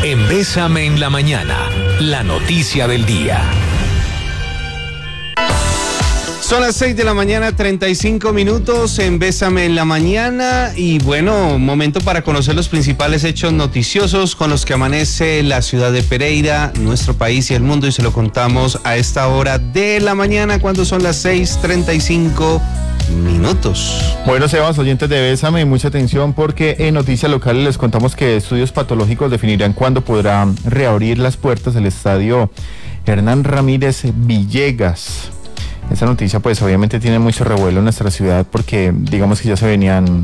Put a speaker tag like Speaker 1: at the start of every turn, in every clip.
Speaker 1: En Bésame en la Mañana, la noticia del día.
Speaker 2: Son las 6 de la mañana, 35 minutos en Bésame en la Mañana. Y bueno, momento para conocer los principales hechos noticiosos con los que amanece la ciudad de Pereira, nuestro país y el mundo. Y se lo contamos a esta hora de la mañana, cuando son las 6:35 minutos.
Speaker 3: Bueno, Sebas, oyentes de Bésame, mucha atención porque en noticias locales les contamos que estudios patológicos definirán cuándo podrá reabrir las puertas del estadio Hernán Ramírez Villegas. Esta noticia pues obviamente tiene mucho revuelo en nuestra ciudad porque digamos que ya se venían,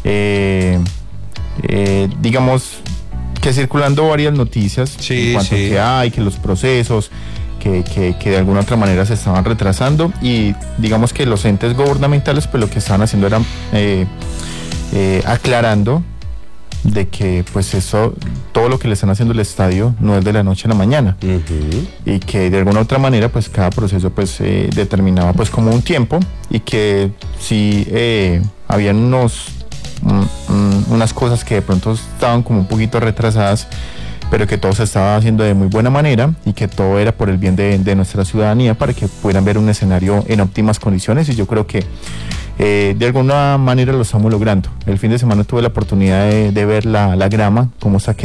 Speaker 3: digamos que circulando varias noticias en cuanto a que hay, que los procesos, que de alguna otra manera se estaban retrasando y digamos que los entes gubernamentales pues lo que estaban haciendo era aclarando de que pues eso, todo lo que le están haciendo al estadio no es de la noche a la mañana, y que de alguna otra manera pues cada proceso pues determinaba pues como un tiempo y que si habían unas cosas que de pronto estaban como un poquito retrasadas, pero que todo se estaba haciendo de muy buena manera y que todo era por el bien de nuestra ciudadanía para que pudieran ver un escenario en óptimas condiciones, y yo creo que de alguna manera lo estamos logrando. El fin de semana tuve la oportunidad de ver la grama, cómo está